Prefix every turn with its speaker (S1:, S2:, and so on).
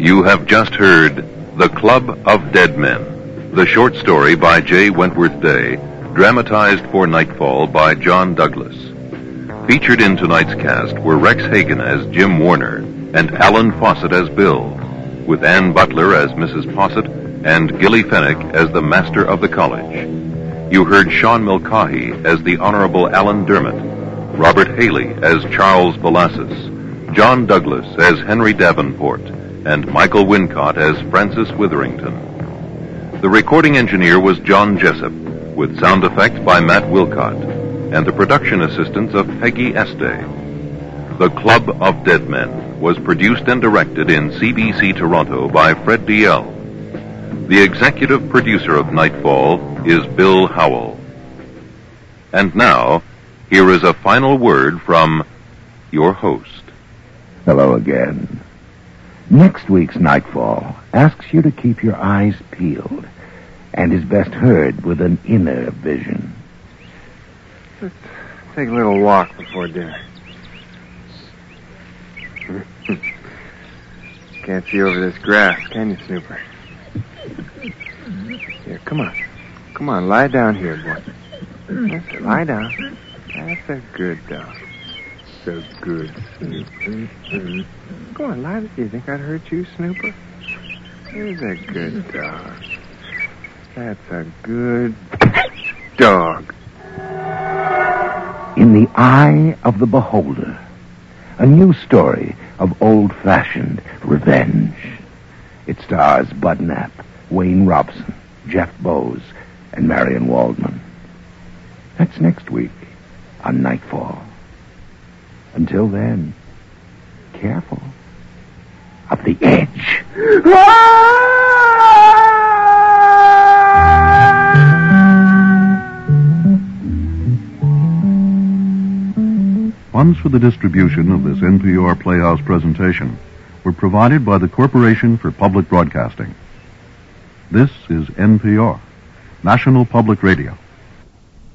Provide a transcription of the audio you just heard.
S1: You have just heard The Club of Dead Men, the short story by J. Wentworth Day, dramatized for Nightfall by John Douglas. Featured in tonight's cast were Rex Hagen as Jim Warner and Alan Fawcett as Bill, with Ann Butler as Mrs. Fawcett and Gilly Fennick as the master of the college. You heard Sean Mulcahy as the Honorable Alan Dermott, Robert Haley as Charles Velasquez, John Douglas as Henry Davenport, and Michael Wincott as Francis Witherington. The recording engineer was John Jessup, with sound effects by Matt Wilcott, and the production assistance of Peggy Este. The Club of Dead Men was produced and directed in CBC Toronto by Fred D.L. The executive producer of Nightfall is Bill Howell. And now, here is a final word from your host.
S2: Hello again. Next week's Nightfall asks you to keep your eyes peeled and is best heard with an inner vision.
S3: Let's take a little walk before dinner. Can't see over this grass, can you, Snooper? Here, come on. Come on, lie down here, boy. That's it, lie down. That's a good dog. So good, Snooper. Go on, lie down. Do you think I'd hurt you, Snooper? Here's a good dog. That's a good dog.
S2: In the Eye of the Beholder, a new story of old-fashioned revenge. It stars Bud Knapp, Wayne Robson, Jeff Bowes, and Marion Waldman. That's next week on Nightfall. Until then, careful of the edge.
S4: Funds for the distribution of this NPR Playhouse presentation were provided by the Corporation for Public Broadcasting. This is NPR, National Public Radio.